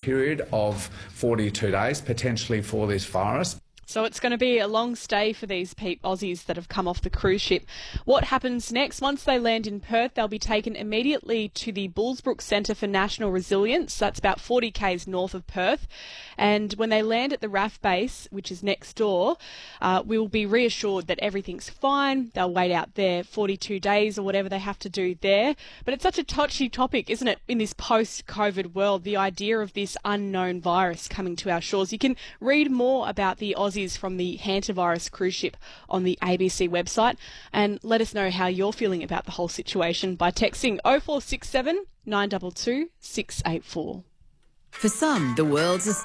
period of 42 days, potentially for this virus. So it's going to be a long stay for these Aussies that have come off the cruise ship. What happens next? Once they land in Perth, they'll be taken immediately to the Bullsbrook Centre for National Resilience. That's about 40 k's north of Perth. And when they land at the RAF base, which is next door, we will be reassured that everything's fine. They'll wait out there 42 days or whatever they have to do there. But it's such a touchy topic, isn't it, in this post-COVID world, the idea of this unknown virus coming to our shores. You can read more about the Aussies from the hantavirus cruise ship on the ABC website, and let us know how you're feeling about the whole situation by texting 0467 922 684. For some, the world's a